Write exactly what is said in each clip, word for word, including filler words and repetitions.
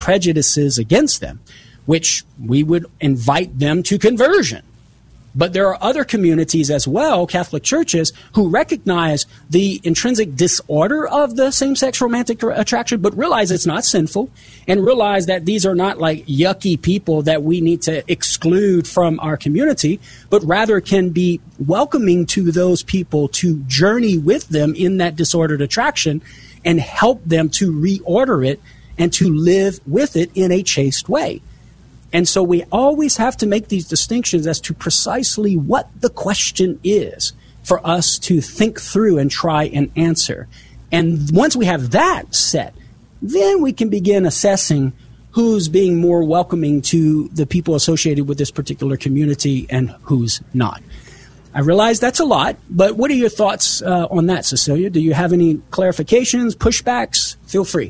prejudices against them, which we would invite them to conversion. But there are other communities as well, Catholic churches, who recognize the intrinsic disorder of the same-sex romantic attraction, but realize it's not sinful, and realize that these are not like yucky people that we need to exclude from our community, but rather can be welcoming to those people to journey with them in that disordered attraction and help them to reorder it and to live with it in a chaste way. And so we always have to make these distinctions as to precisely what the question is for us to think through and try and answer. And once we have that set, then we can begin assessing who's being more welcoming to the people associated with this particular community and who's not. I realize that's a lot, but what are your thoughts uh, on that, Cecilia? Do you have any clarifications, pushbacks? Feel free.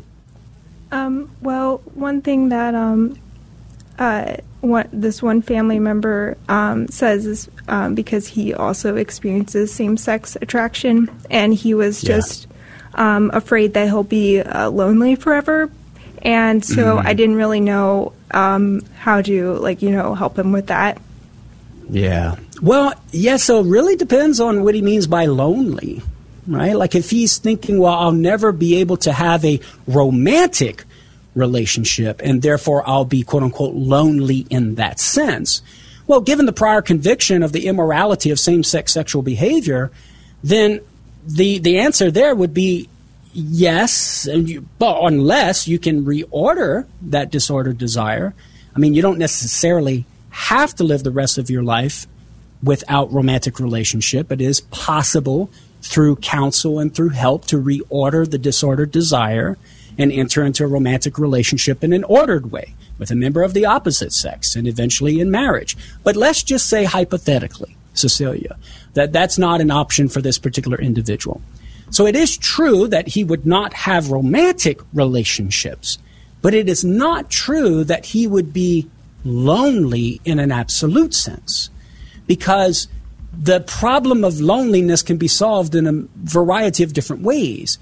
Um, well, one thing that... Um Uh, what this one family member um, says is um, because he also experiences same-sex attraction, and he was Yeah. just um, afraid that he'll be uh, lonely forever, and so Mm. I didn't really know um, how to, like, you know, help him with that. Yeah. Well, yeah, so it really depends on what he means by lonely, right? Like if he's thinking, well, I'll never be able to have a romantic relationship, and therefore I'll be, quote unquote, lonely in that sense. Well, given the prior conviction of the immorality of same-sex sexual behavior, then the the answer there would be yes, and you, but unless you can reorder that disordered desire. I mean, you don't necessarily have to live the rest of your life without romantic relationship. It is possible through counsel and through help to reorder the disordered desire and enter into a romantic relationship in an ordered way with a member of the opposite sex and eventually in marriage. But let's just say hypothetically, Cecilia, that that's not an option for this particular individual. So it is true that he would not have romantic relationships, but it is not true that he would be lonely in an absolute sense, because the problem of loneliness can be solved in a variety of different ways.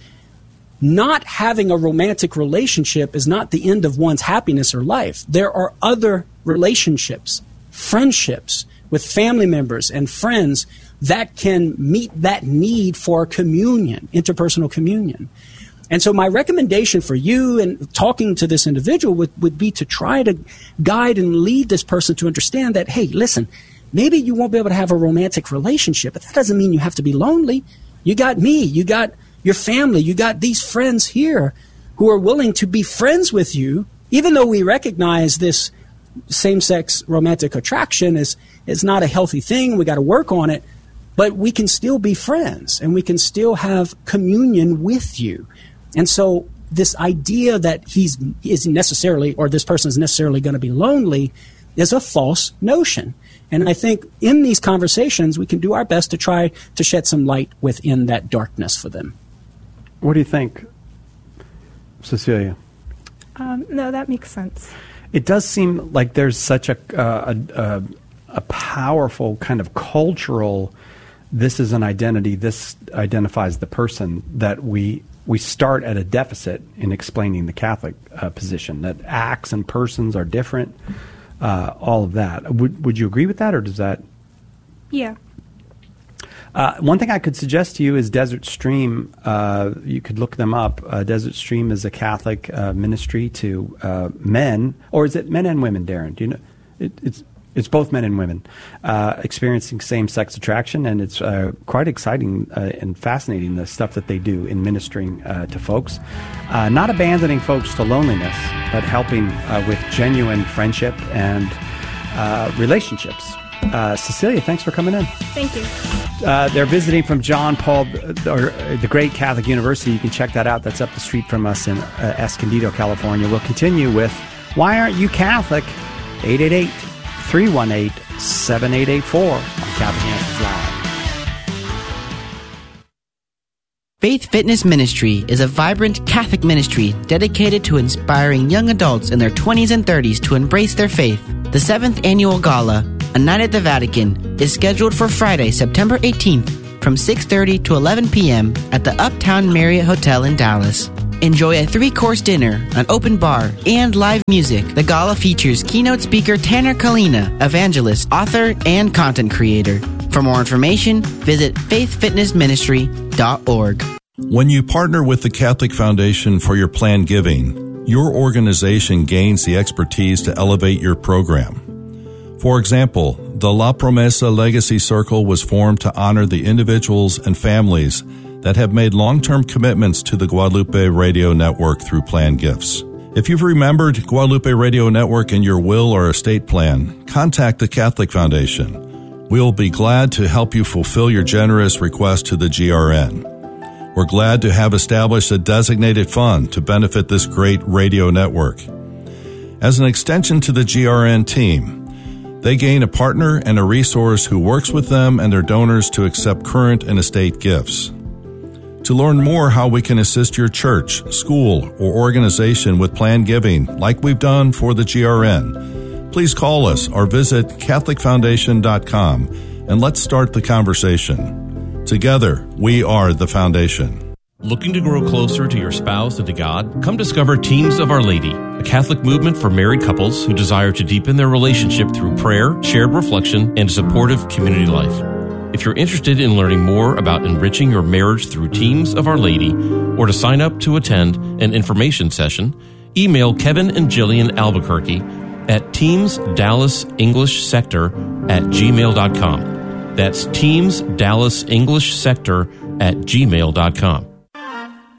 Not having a romantic relationship is not the end of one's happiness or life. There are other relationships, friendships with family members and friends that can meet that need for communion, interpersonal communion. And so my recommendation for you in talking to this individual would, would be to try to guide and lead this person to understand that, hey, listen, maybe you won't be able to have a romantic relationship, but that doesn't mean you have to be lonely. You got me, you got your family, you got these friends here who are willing to be friends with you, even though we recognize this same-sex romantic attraction is, is not a healthy thing. We got to work on it, but we can still be friends and we can still have communion with you. And so this idea that he's is necessarily, or this person is necessarily going to be lonely is a false notion. And I think in these conversations, we can do our best to try to shed some light within that darkness for them. What do you think, Cecilia? Um, no, that makes sense. It does seem like there's such a, uh, a, a, a powerful kind of cultural, this is an identity, this identifies the person, that we we start at a deficit in explaining the Catholic uh, position, that acts and persons are different, uh, all of that. Would, would you agree with that, or does that? Yeah. Uh, one thing I could suggest to you is Desert Stream. Uh, you could look them up. Uh, Desert Stream is a Catholic uh, ministry to uh, men, or is it men and women, Darren? Do you know? It, it's it's both men and women uh, experiencing same-sex attraction, and it's uh, quite exciting uh, and fascinating, the stuff that they do in ministering uh, to folks. Uh, not abandoning folks to loneliness, but helping uh, with genuine friendship and uh, relationships. Uh, Cecilia, thanks for coming in. Thank you. Uh, they're visiting from John Paul, or the Great Catholic University. You can check that out. That's up the street from us in uh, Escondido, California. We'll continue with Why Aren't You Catholic? eight eight eight, three one eight, seven eight eight four on Catholic Answers Live. Faith Fitness Ministry is a vibrant Catholic ministry dedicated to inspiring young adults in their twenties and thirties to embrace their faith. The seventh annual gala, A Night at the Vatican, is scheduled for Friday, September eighteenth from six thirty to eleven p.m. at the Uptown Marriott Hotel in Dallas. Enjoy a three-course dinner, an open bar, and live music. The gala features keynote speaker Tanner Kalina, evangelist, author, and content creator. For more information, visit faith fitness ministry dot org. When you partner with the Catholic Foundation for your planned giving, your organization gains the expertise to elevate your program. For example, the La Promesa Legacy Circle was formed to honor the individuals and families that have made long-term commitments to the Guadalupe Radio Network through planned gifts. If you've remembered Guadalupe Radio Network in your will or estate plan, contact the Catholic Foundation. We'll be glad to help you fulfill your generous request to the G R N. We're glad to have established a designated fund to benefit this great radio network. As an extension to the G R N team, they gain a partner and a resource who works with them and their donors to accept current and estate gifts. To learn more how we can assist your church, school, or organization with planned giving, like we've done for the G R N, please call us or visit catholic foundation dot com and let's start the conversation. Together, we are the Foundation. Looking to grow closer to your spouse and to God? Come discover Teams of Our Lady, a Catholic movement for married couples who desire to deepen their relationship through prayer, shared reflection, and supportive community life. If you're interested in learning more about enriching your marriage through Teams of Our Lady, or to sign up to attend an information session, email Kevin and Jillian Albuquerque at teams dallas english sector at gmail dot com. That's teams dallas english sector at gmail dot com.